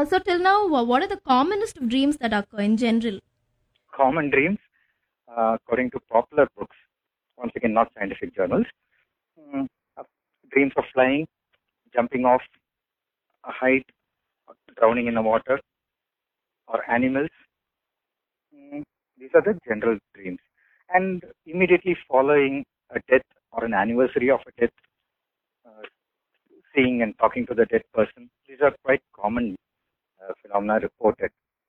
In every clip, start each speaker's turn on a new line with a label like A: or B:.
A: So till now, what are the commonest of dreams that occur in general?
B: Common dreams, according to popular books, once again, not scientific journals, mm, uh, dreams of flying, jumping off a height, drowning in the water, or animals. Mm, These are the general dreams. And immediately following a death or an anniversary of a death, uh, seeing and talking to the dead person, these are quite common phenomena reported.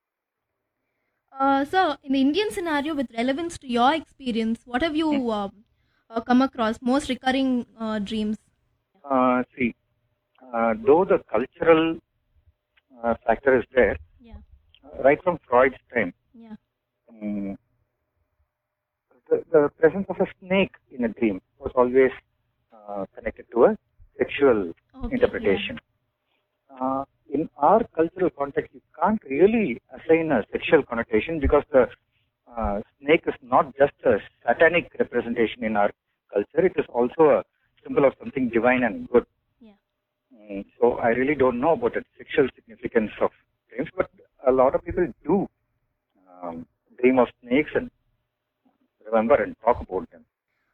A: So, in the Indian scenario, with relevance to your experience, what have you come across most recurring dreams?
B: See, though the cultural factor is there,
A: Yeah,
B: right from Freud's time,
A: yeah.
B: um, the presence of a snake in a dream was always connected to a sexual
A: Okay, yeah.
B: interpretation. In our cultural context, you can't really assign a sexual connotation because the snake is not just a satanic representation in our culture, it is also a symbol of something divine and good.
A: Yeah.
B: So I really don't know about the sexual significance of dreams, but a lot of people do dream of snakes and remember and talk about them.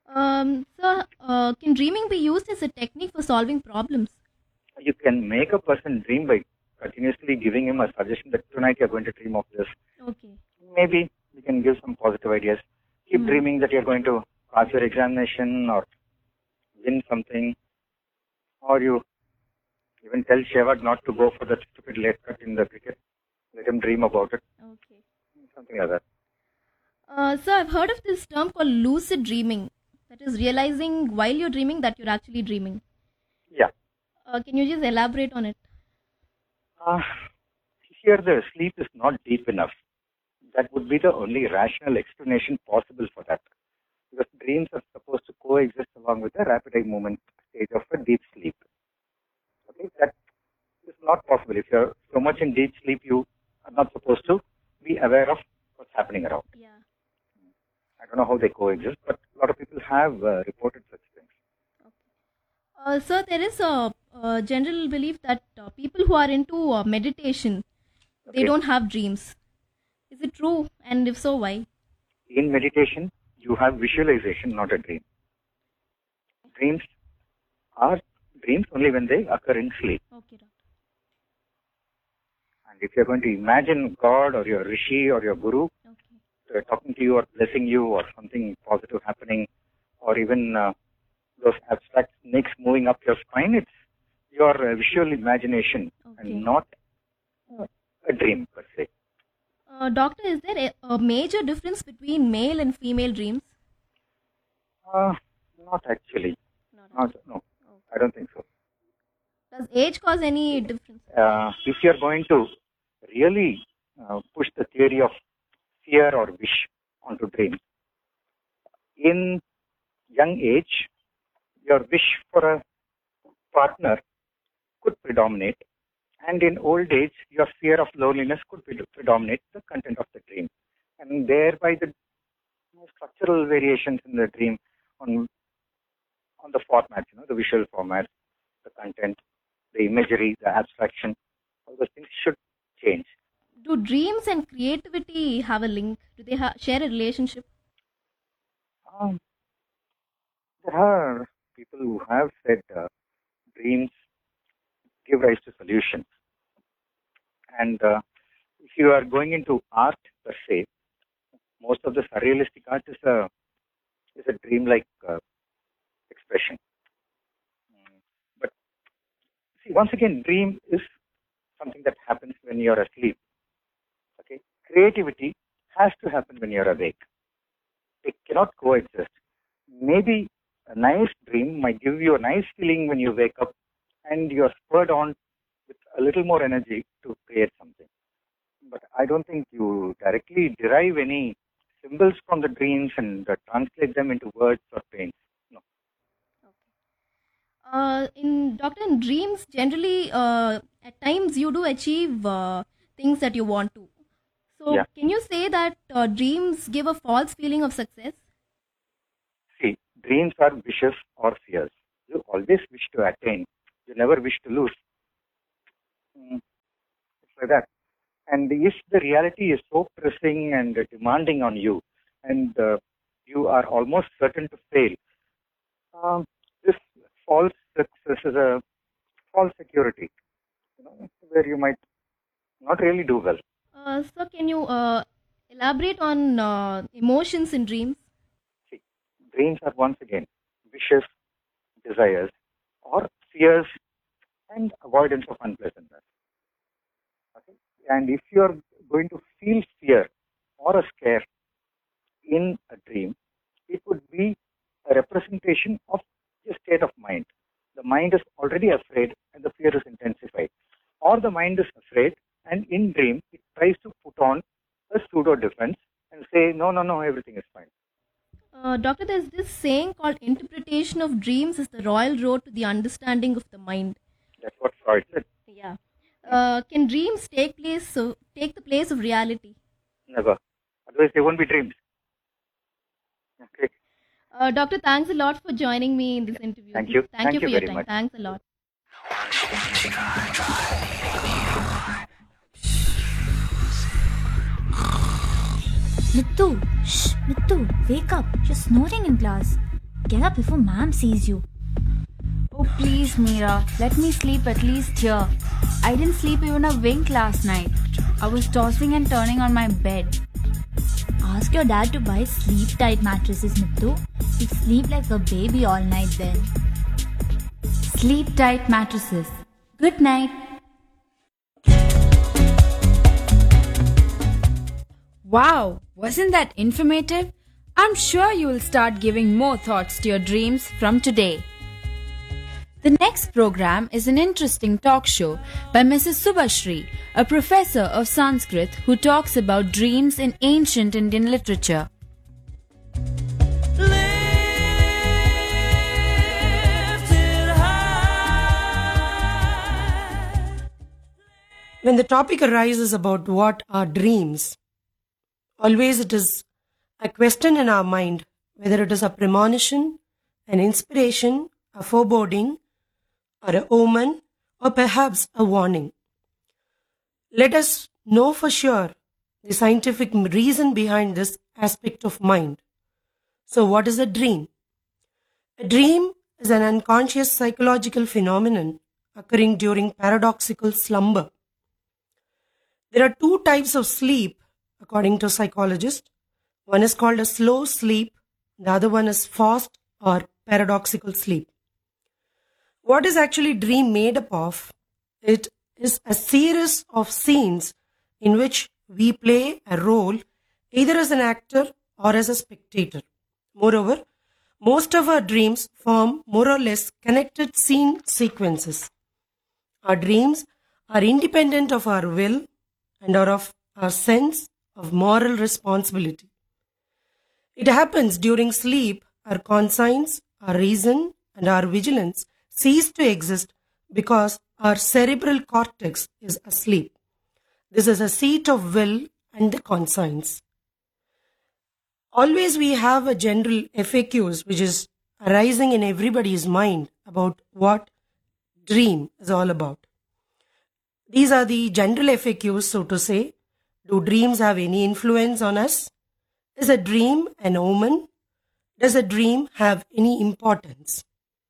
A: Can dreaming be used as a technique for solving problems?
B: You can make a person dream by continuously giving him a suggestion that tonight you're going to dream of this.
A: Okay.
B: Maybe you can give some positive ideas. Keep dreaming that you're going to pass your examination or win something, or you even tell Shevak not to go for that stupid late cut in the cricket. Let him dream about it,
A: Okay.
B: something like that.
A: So I've heard of this term called lucid dreaming. That is realizing while you're dreaming that you're actually dreaming.
B: Yeah.
A: Can you just elaborate on it?
B: Uh, Here the sleep is not deep enough. That would be the only rational explanation possible for that. Because dreams are supposed to coexist along with the rapid eye movement stage of a deep sleep. Okay, that is not possible. If you're so much in deep sleep, you are not supposed to be aware of what's happening around.
A: Yeah.
B: I don't know how they coexist, but a lot of people have reported such things.
A: So there is a general belief that people who are into meditation, they
B: Okay,
A: don't have dreams. Is it true? And if so, why?
B: in meditation, you have visualization, not a dream. Dreams are dreams only when they occur in sleep.
A: Okay, doctor.
B: And if you're going to imagine God or your rishi or your guru
A: Okay.
B: talking to you or blessing you or something positive happening, or even those abstract snakes moving up your spine, it's your visual imagination
A: Okay.
B: and not a dream per se.
A: Doctor, is there a major difference between male and female dreams?
B: Uh, Not actually. Not, no,
A: Okay.
B: I don't think so.
A: Does age cause any difference?
B: If you're going to really push the theory of fear or wish onto dreams, in young age, your wish for a partner could predominate, and in old age, your fear of loneliness could predominate the content of the dream, and thereby the structural variations in the dream on the formats, the visual format, the content, the imagery, the abstraction, all those things should change.
A: Do dreams and creativity have a link? Do they share a relationship?
B: Um, there are people who have said dreams give rise to solutions, and if you are going into art per se, most of the surrealistic art is a dreamlike expression. But see, once again, dream is something that happens when you're asleep. Okay, creativity has to happen when you're awake. They cannot coexist. Maybe a nice dream might give you a nice feeling when you wake up, and you're spurred on with a little more energy to create something. But I don't think you directly derive any symbols from the dreams and translate them into words or paints. No.
A: In dreams, generally, at times you do achieve things that you want to. So,
B: Yeah.
A: can you say that dreams give a false feeling of success?
B: See, dreams are wishes or fears. You always wish to attain. You never wish to lose. It's like that. And if the reality is so pressing and demanding on you, and you are almost certain to fail, this false success is a false security, where you might not really do well.
A: So, can you elaborate on emotions in dreams?
B: See, dreams are once again wishes, desires, or fears and avoidance of unpleasantness. Okay? And if you are going to feel fear or a scare in a dream, it would be a representation of your state of mind. The mind is already afraid and the fear is intensified. Or the mind is afraid and in dream it tries to put on a pseudo defense and say, no, no, no, everything is fine.
A: Doctor, there's this saying called interpretation of dreams is the royal road to the understanding of the mind.
B: That's what Freud said.
A: Yeah. Can dreams take the place of reality?
B: Never. Otherwise, they won't be dreams. Okay.
A: Doctor, thanks a lot for joining me in this interview.
B: Thank you.
A: Thank you for your
B: very
A: time.
B: much.
A: Thanks a lot.
C: Mittu, shh, Mittu, wake up. You're snoring in class. Get up before ma'am sees you.
D: Oh, please, Meera. Let me sleep at least here. I didn't sleep even a wink last night. I was tossing and turning on my bed.
C: Ask your dad to buy sleep-tight mattresses, Mittu. You sleep like a baby all night then.
D: Sleep tight mattresses. Good night. Wow, wasn't that informative? I'm sure you will start giving more thoughts to your dreams from today. The next program is an interesting talk show by Mrs. Subhashri, a professor of Sanskrit who talks about dreams in ancient Indian literature.
E: When the topic arises about what are dreams, always it is a question in our mind whether it is a premonition, an inspiration, a foreboding, or a omen, or perhaps a warning. Let us know for sure the scientific reason behind this aspect of mind. So, what is a dream? A dream is an unconscious psychological phenomenon occurring during paradoxical slumber. There are two types of sleep, according to psychologists. One is called a slow sleep, the other one is fast or paradoxical sleep. What is actually dream made up of? It is a series of scenes in which we play a role either as an actor or as a spectator. Moreover, most of our dreams form more or less connected scene sequences. Our dreams are independent of our will and are of our sense of moral responsibility. It happens during sleep, our conscience, our reason, and our vigilance cease to exist because our cerebral cortex is asleep. This is a seat of will and the conscience. Always we have a general FAQs which is arising in everybody's mind about what dream is all about. These are the general FAQs, so to say. Do dreams have any influence on us? Is a dream an omen? Does a dream have any importance?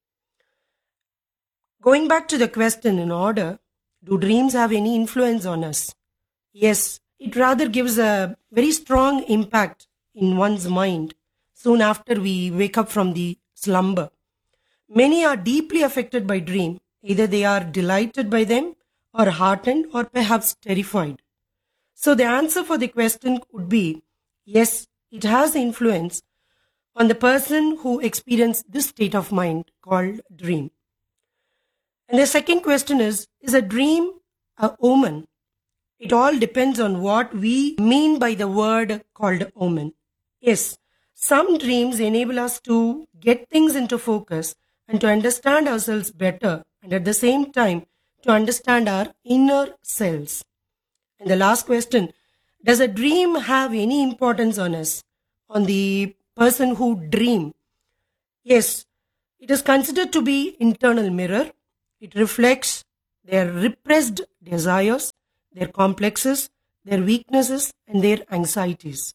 E: Going back to the question in order, do dreams have any influence on us? Yes, it rather gives a very strong impact in one's mind soon after we wake up from the slumber. Many are deeply affected by dream. Either they are delighted by them or heartened or perhaps terrified. So the answer for the question would be, yes, it has influence on the person who experienced this state of mind called dream. And the second question is a dream a omen? It all depends on what we mean by the word called omen. Yes, some dreams enable us to get things into focus and to understand ourselves better and at the same time to understand our inner selves. And the last question, does a dream have any importance on us, on the person who dream? Yes, it is considered to be internal mirror. It reflects their repressed desires their complexes, their weaknesses, and their anxieties.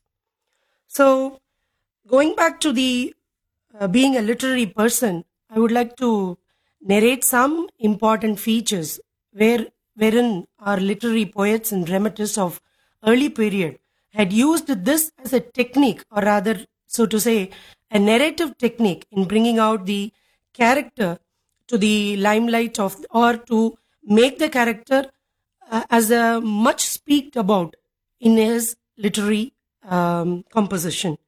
E: So, going back to the being a literary person, I would like to narrate some important features wherein our literary poets and dramatists of early period had used this as a technique, or rather, so to say, a narrative technique in bringing out the character to the limelight of, or to make the character as a much speaked about in his literary composition.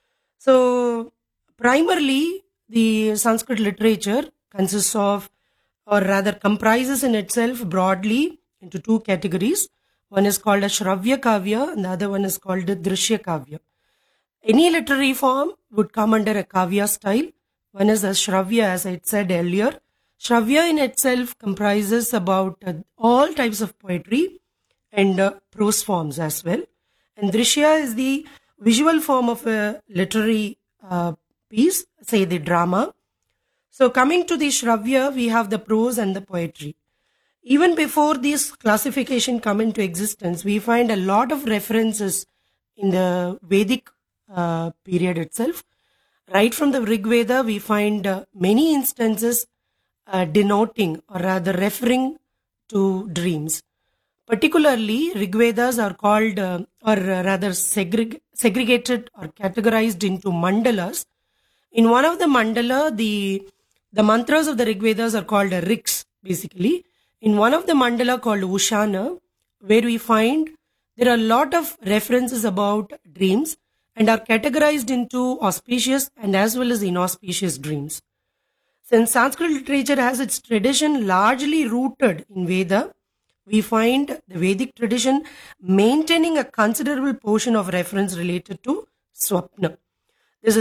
E: So, primarily, the Sanskrit literature consists of, or rather comprises in itself broadly into two categories. One is called a Shravya Kavya and the other one is called a Drishya Kavya. Any literary form would come under a Kavya style. One is a Shravya, as I said earlier. Shravya in itself comprises about all types of poetry and prose forms as well. And Drishya is the visual form of a literary piece, say the drama. So coming to the Shravya, we have the prose and the poetry. Even before this classification come into existence, we find a lot of references in the Vedic period itself. Right from the Rig Veda, we find many instances denoting, or rather referring to dreams. Particularly, Rig Vedas are called, or rather segregated or categorized into mandalas. In one of the mandala, the mantras of the Rig Vedas are called riks, basically. In one of the mandala called Ushana, where we find there are a lot of references about dreams and are categorized into auspicious and as well as inauspicious dreams. Since Sanskrit literature has its tradition largely rooted in Veda, we find the Vedic tradition maintaining a considerable portion of reference related to Swapna. This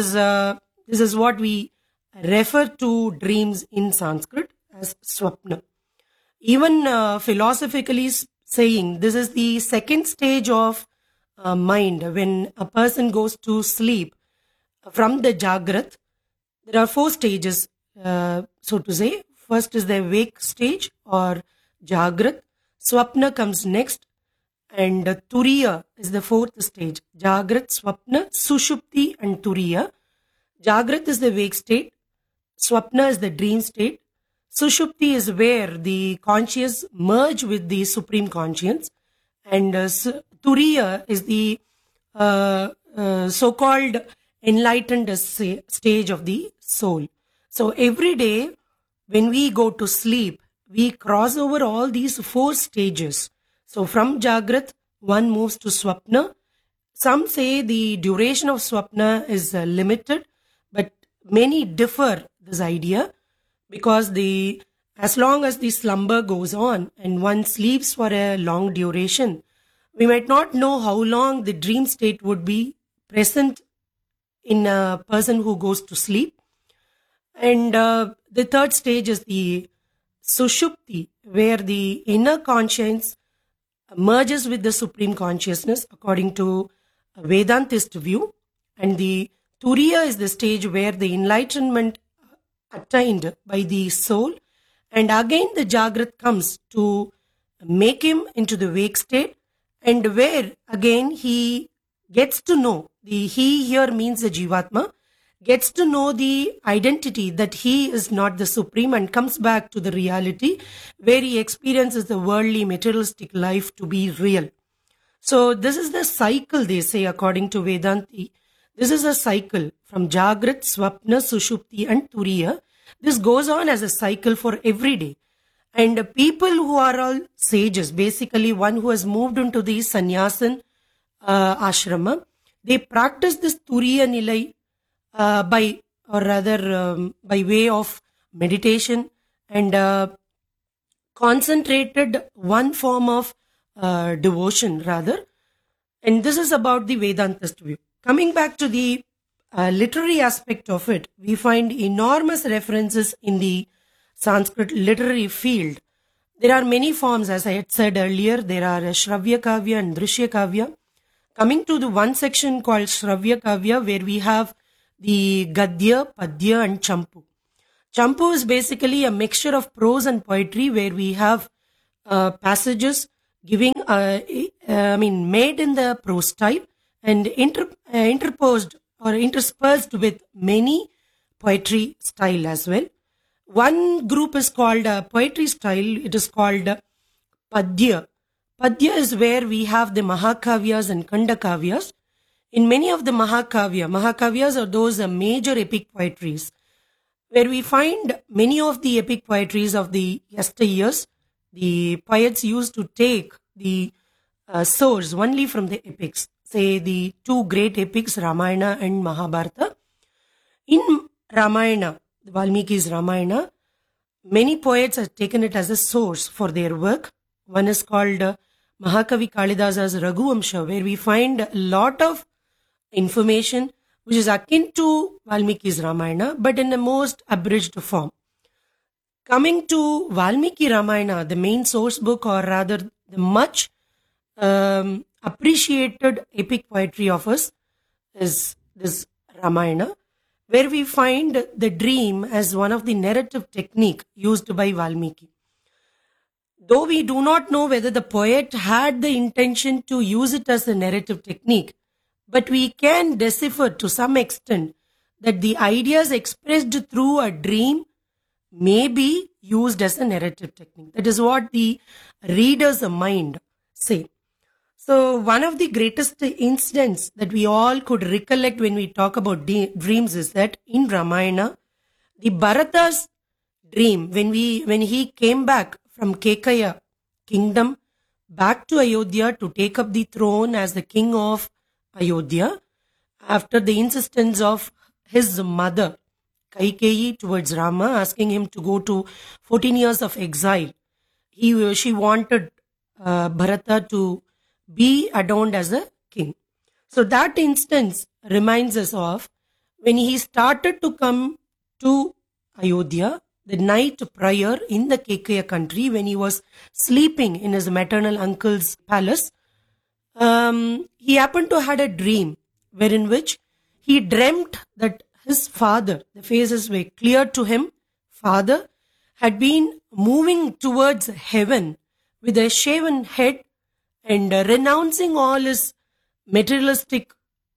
E: is what we refer to dreams in Sanskrit as Swapna. Even philosophically saying, this is the second stage of mind. When a person goes to sleep from the Jagrat, there are 4 stages, so to say. First is the wake stage or Jagrat. Swapna comes next, and Turiya is the 4th stage. Jagrat, Swapna, Sushupti and Turiya. Jagrat is the wake state. Swapna is the dream state. Sushupti is where the conscious merge with the supreme conscience, and Turiya is the so-called enlightened stage of the soul. So every day when we go to sleep, we cross over all these 4 stages. So from Jagrat, one moves to Swapna. Some say the duration of Swapna is limited, but many differ this idea, because as long as the slumber goes on and one sleeps for a long duration, we might not know how long the dream state would be present in a person who goes to sleep. And the 3rd stage is the Sushupti, where the inner conscience merges with the supreme consciousness according to a Vedantist view. And the Turiya is the stage where the enlightenment attained by the soul, and again the Jagrat comes to make him into the wake state, and where again he gets to know, the he here means the Jivatma, gets to know the identity that he is not the supreme, and comes back to the reality where he experiences the worldly materialistic life to be real. So this is the cycle, they say, according to Vedanti. This is a cycle from Jagrat, Swapna, Sushupti and Turiya. This goes on as a cycle for every day. And people who are all sages, basically one who has moved into the sannyasin ashrama, they practice this Turiya Nilai by way of meditation and concentrated one form of devotion rather. And this is about the Vedantist view. Coming back to the literary aspect of it, we find enormous references in the Sanskrit literary field. There are many forms, as I had said earlier. There are Shravya Kavya and Drishya Kavya. Coming to the one section called Shravya Kavya, where we have the Gadya, Padya and Champu. Champu is basically a mixture of prose and poetry, where we have passages giving, made in the prose style and interposed or interspersed with many poetry style as well. One group is called poetry style. It is called Padya. Padya is where we have the Mahakavyas and Kandakavyas. In many of the Mahakavyas are those major epic poetries, where we find many of the epic poetries of the yesteryears. The poets used to take the source only from the epics. Say the two great epics, Ramayana and Mahabharata. In Ramayana, Valmiki's Ramayana, many poets have taken it as a source for their work. One is called Mahakavi Kalidasa's Raghuvamsha, where we find a lot of information which is akin to Valmiki's Ramayana, but in the most abridged form. Coming to Valmiki Ramayana, the main source book, or rather the much appreciated epic poetry of us, is this Ramayana, where we find the dream as one of the narrative technique used by Valmiki. Though we do not know whether the poet had the intention to use it as a narrative technique, but we can decipher to some extent that the ideas expressed through a dream may be used as a narrative technique. That is what the reader's mind say. So one of the greatest incidents that we all could recollect when we talk about dreams is that in Ramayana, the Bharata's dream, when he came back from Kekaya kingdom back to Ayodhya to take up the throne as the king of Ayodhya, after the insistence of his mother Kaikeyi towards Rama, asking him to go to 14 years of exile, she wanted Bharata to be adorned as a king. So that instance reminds us of when he started to come to Ayodhya the night prior in the Kekaya country, when he was sleeping in his maternal uncle's palace. He happened to had a dream wherein which he dreamt that his father, the faces were clear to him, father had been moving towards heaven with a shaven head and renouncing all his materialistic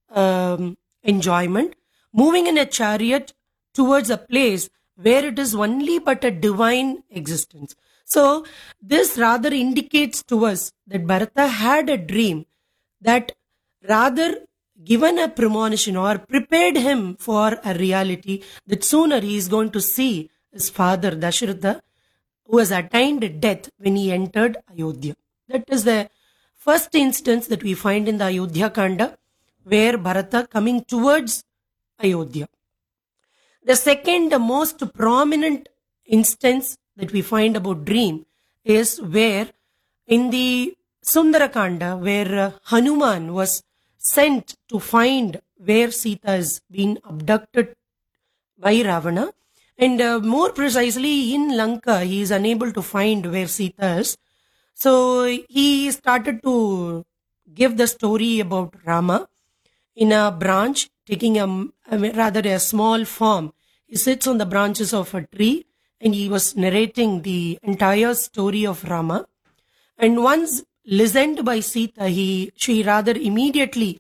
E: enjoyment, moving in a chariot towards a place where it is only but a divine existence. So this rather indicates to us that Bharata had a dream that rather given a premonition or prepared him for a reality that sooner he is going to see his father Dasharatha, who has attained death when he entered Ayodhya. That is the first instance that we find in the Ayodhya Kanda, where Bharata coming towards Ayodhya. The second most prominent instance that we find about dream is where in the Sundarakanda, where Hanuman was sent to find where Sita is being abducted by Ravana, and more precisely in Lanka he is unable to find where Sita is. So he started to give the story about Rama in a branch, taking a small form. He sits on the branches of a tree and he was narrating the entire story of Rama. And once listened by Sita, she rather immediately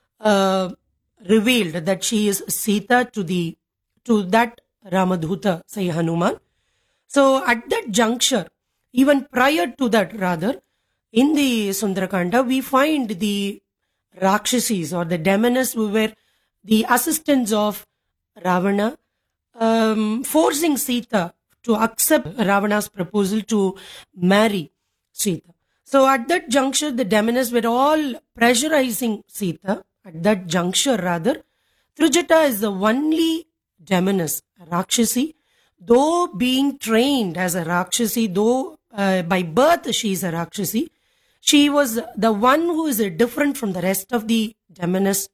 E: revealed that she is Sita to that Ramadhuta, say Hanuman. So at that juncture, even prior to that rather, in the Sundarakanda, we find the Rakshasis or the demoness who were the assistants of Ravana, forcing Sita to accept Ravana's proposal to marry Sita. So at that juncture, the demoness were all pressurizing Sita. At that juncture rather, Trujata is the only demoness, a Rakshasi, though being trained as a Rakshasi, though by birth she is a Rakshasi, she was the one who is different from the rest of the demoness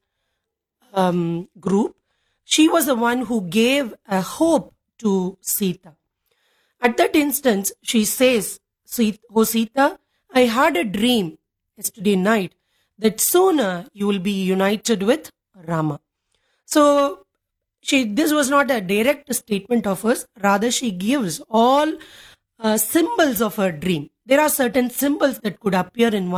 E: group. She was the one who gave a hope to Sita. At that instance, she says, "Oh Sita, I had a dream yesterday night that sooner you will be united with Rama." So this was not a direct statement of hers, rather she gives all symbols of her dream. there are certain symbols that could appear in